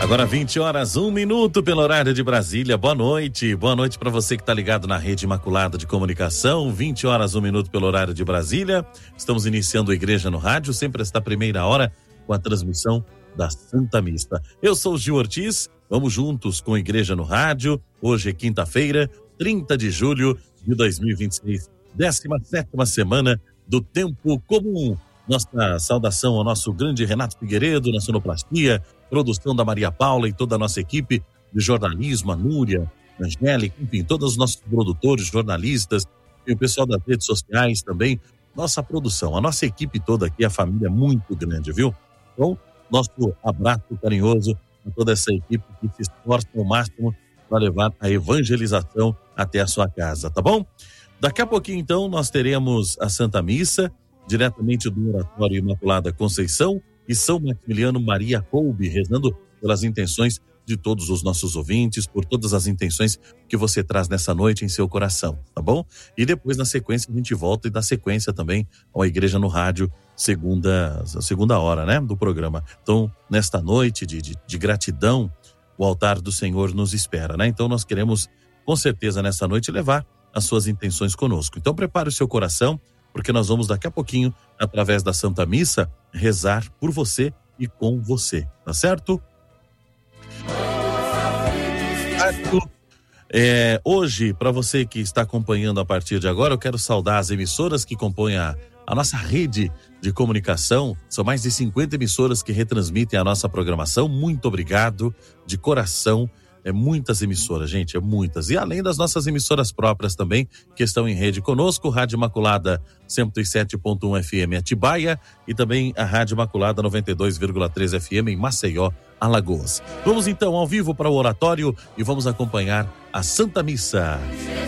Agora 20 horas, 1 minuto pelo horário de Brasília. Boa noite para você que está ligado na Rede Imaculada de Comunicação. 20 horas, 1 minuto pelo horário de Brasília. Estamos iniciando a Igreja no Rádio, sempre esta primeira hora com a transmissão da Santa Missa. Eu sou o Gil Ortiz, vamos juntos com a Igreja no Rádio. Hoje é quinta-feira, 30 de julho de 2026, 17ª semana do Tempo Comum. Nossa saudação ao nosso grande Renato Figueiredo, na sonoplastia, produção da Maria Paula e toda a nossa equipe de jornalismo, a Núria, a Angélica, enfim, todos os nossos produtores, jornalistas, e o pessoal das redes sociais também, nossa produção, a nossa equipe toda aqui, a família é muito grande, viu? Então, nosso abraço carinhoso a toda essa equipe que se esforça ao máximo para levar a evangelização até a sua casa, tá bom? Daqui a pouquinho, então, nós teremos a Santa Missa, diretamente do Oratório Imaculada Conceição e São Maximiliano Maria Kolbe, rezando pelas intenções de todos os nossos ouvintes, por todas as intenções que você traz nessa noite em seu coração, tá bom? E depois, na sequência, a gente volta e dá sequência também à Igreja no Rádio, segunda hora, né, do programa. Então, nesta noite de gratidão, o altar do Senhor nos espera, né? Então, nós queremos, com certeza, nessa noite, levar as suas intenções conosco. Então, prepare o seu coração, porque nós vamos daqui a pouquinho, através da Santa Missa, rezar por você e com você, tá certo? Hoje, para você que está acompanhando a partir de agora, eu quero saudar as emissoras que compõem a nossa rede de comunicação. São mais de 50 emissoras que retransmitem a nossa programação. Muito obrigado, de coração. Muitas emissoras, gente, muitas. E além das nossas emissoras próprias também, que estão em rede conosco, Rádio Imaculada 107.1 FM Atibaia e também a Rádio Imaculada 92,3 FM em Maceió, Alagoas. Vamos então ao vivo para o oratório e vamos acompanhar a Santa Missa.